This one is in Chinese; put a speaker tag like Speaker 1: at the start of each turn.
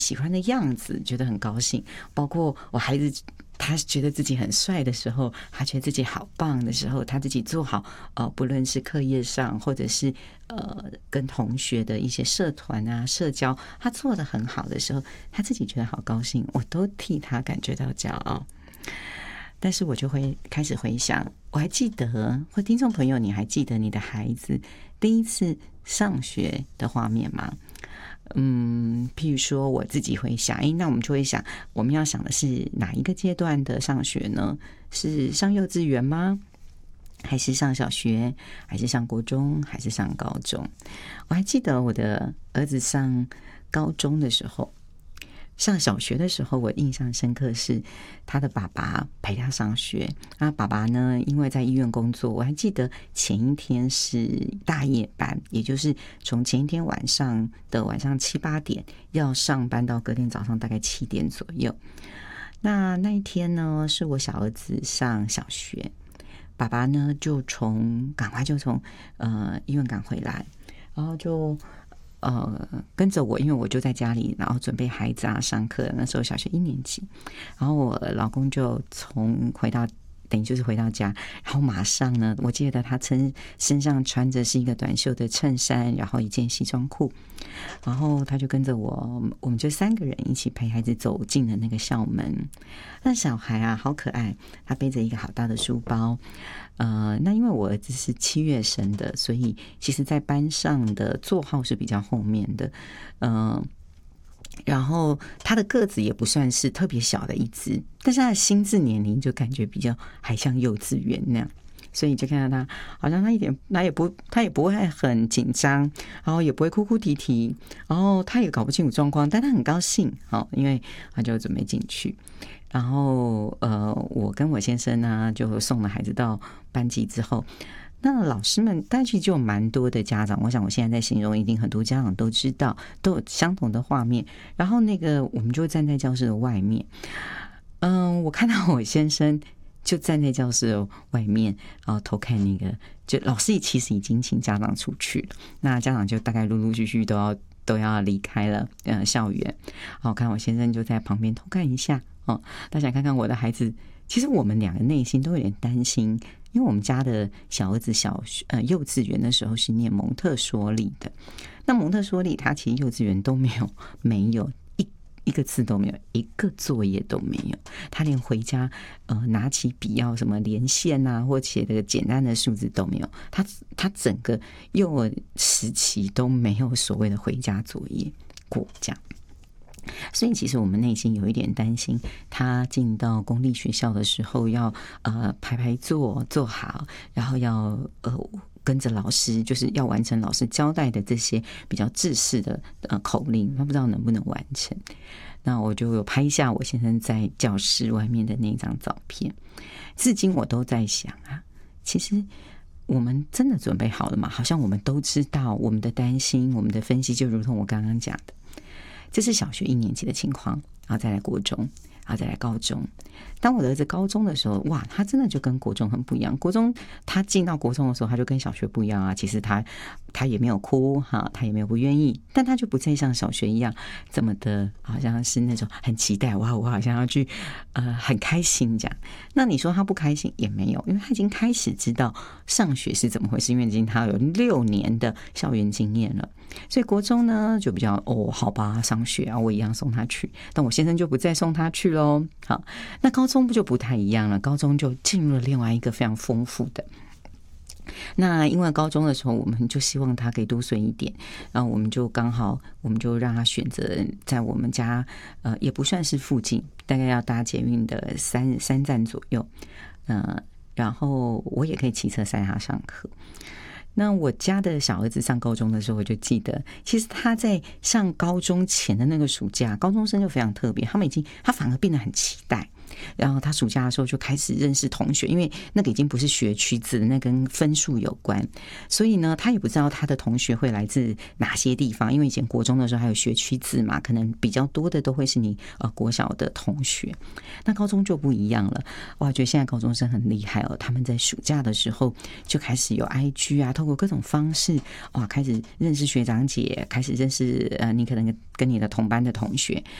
Speaker 1: 喜欢的样子，觉得很高兴。包括我孩子，他觉得自己很帅的时候，他觉得自己好棒的时候，他自己做好不论是课业上，或者是跟同学的一些社团啊、社交，他做得很好的时候，他自己觉得好高兴，我都替他感觉到骄傲。但是我就会开始回想，我还记得，或听众朋友，你还记得你的孩子第一次上学的画面吗？譬如说我自己会想，那我们就会想，我们要想的是哪一个阶段的上学呢？是上幼稚园吗？还是上小学？还是上国中？还是上高中？我还记得我的儿子上高中的时候，上小学的时候，我印象深刻是他的爸爸陪他上学。那爸爸呢，因为在医院工作，我还记得前一天是大夜班，也就是从前一天晚上7、8点要上班到隔天早上大概7点左右。那一天呢，是我小儿子上小学，爸爸呢就赶快从医院赶回来，然后就跟着我，因为我就在家里，然后准备孩子啊上课。那时候小学1年级，然后我老公就等于就是回到家，然后马上呢，我记得他身上穿着是一个短袖的衬衫，然后一件西装裤，然后他就跟着我们就3个人一起陪孩子走进了那个校门。那小孩啊好可爱，他背着一个好大的书包。那因为我儿子是7月生的，所以其实在班上的座号是比较后面的。然后他的个子也不算是特别小的一只，但是他的心智年龄就感觉比较还像幼稚园那样，所以就看到他好像他也不会很紧张，然后也不会哭哭啼啼，然后他也搞不清楚状况，但他很高兴，因为他就准备进去。然后我跟我先生呢就送了孩子到班级之后，那老师们但其实就有蛮多的家长，我想我现在在形容一定很多家长都知道，都有相同的画面。然后我们就站在教室的外面，我看到我先生就站在教室的外面，然后偷看就老师其实已经请家长出去了，那家长就大概陆陆续续都要离开了校园。我看我先生就在旁边偷看一下，他想看看我的孩子。其实我们2个内心都有点担心，因为我们家的小儿子幼稚园的时候是念蒙特梭利的。那蒙特梭利他其实幼稚园都没有一个字都没有，一个作业都没有，他连回家拿起笔要什么连线啊或写的简单的数字都没有，他整个幼儿时期都没有所谓的回家作业过这样。所以其实我们内心有一点担心，他进到公立学校的时候要排坐好，然后要跟着老师，就是要完成老师交代的这些比较制式的口令，他不知道能不能完成。那我就有拍下我先生在教室外面的那张照片，至今我都在想啊，其实我们真的准备好了吗？好像我们都知道我们的担心，我们的分析，就如同我刚刚讲的，这是小学1年级的情况，然后再来国中，然后再来高中。当我的儿子高中的时候，哇，他真的就跟国中很不一样。国中他进到国中的时候，他就跟小学不一样啊。其实他也没有哭哈，他也没有不愿意，但他就不再像小学一样这么的，好像是那种很期待，哇，我好像要去很开心这样。那你说他不开心也没有，因为他已经开始知道上学是怎么回事，因为已经他有6年的校园经验了。所以国中呢就比较好吧，上学啊，我一样送他去，但我先生就不再送他去咯。好，那高中不就不太一样了，高中就进入了另外一个非常丰富的。那因为高中的时候我们就希望他可以多睡一点，然后我们就让他选择在我们家也不算是附近，大概要搭捷运的三站左右，然后我也可以骑车载他上课。那我家的小儿子上高中的时候，我就记得，其实他在上高中前的那个暑假，高中生就非常特别，他反而变得很期待， 然后他暑假的时候就开始认识同学，因为那个已经不是学区制的，那跟分数有关，所以呢，他也不知道他的同学会来自哪些地方，因为以前国中的时候还有学区制嘛，可能比较多的都会是你国小的同学。那高中就不一样了，哇，觉得现在高中生很厉害哦，他们在暑假的时候就开始有 IG 啊，透过各种方式哇，开始认识学长姐，开始认识你可能跟你的同班的同学，